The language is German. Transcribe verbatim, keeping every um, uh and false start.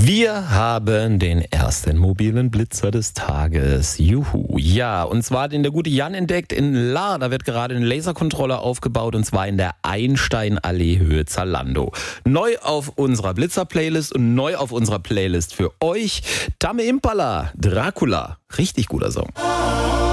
Wir haben den ersten mobilen Blitzer des Tages. Juhu. Ja, und zwar hat ihn der gute Jan entdeckt in Lahr. Da wird gerade ein Lasercontroller aufgebaut und zwar in der Einsteinallee Höhe Zalando. Neu auf unserer Blitzer-Playlist und neu auf unserer Playlist für euch Tame Impala, Dracula. Richtig guter Song.